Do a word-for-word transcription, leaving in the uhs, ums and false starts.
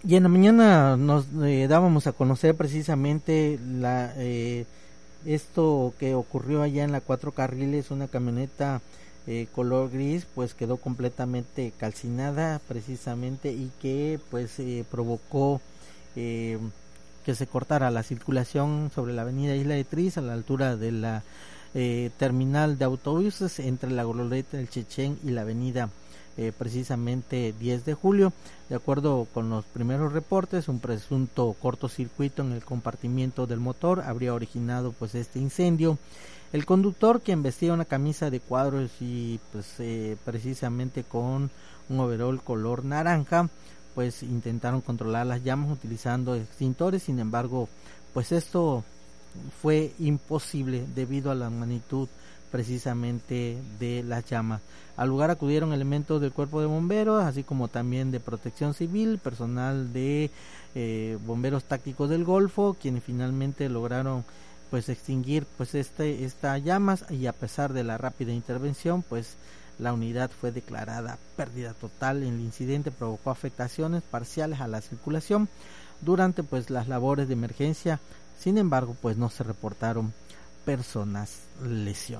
Y en la mañana nos eh, dábamos a conocer precisamente la eh, esto que ocurrió allá en la Cuatro Carriles, una camioneta eh, color gris, pues quedó completamente calcinada precisamente, y que pues eh, provocó eh, que se cortara la circulación sobre la avenida Isla de Tris a la altura de la eh, terminal de autobuses entre la Glorieta del Chechén y la avenida eh, precisamente diez de julio. De acuerdo con los primeros reportes, un presunto cortocircuito en el compartimiento del motor habría originado pues este incendio. El conductor, quien vestía una camisa de cuadros y pues eh, precisamente con un overol color naranja, pues intentaron controlar las llamas utilizando extintores. Sin embargo, pues esto fue imposible debido a la magnitud precisamente de las llamas. Al lugar acudieron elementos del cuerpo de bomberos, así como también de protección civil, personal de eh, bomberos tácticos del Golfo, quienes finalmente lograron pues extinguir pues este esta llamas, y a pesar de la rápida intervención, pues la unidad fue declarada pérdida total. El incidente provocó afectaciones parciales a la circulación durante pues las labores de emergencia. Sin embargo, pues no se reportaron personas lesionadas.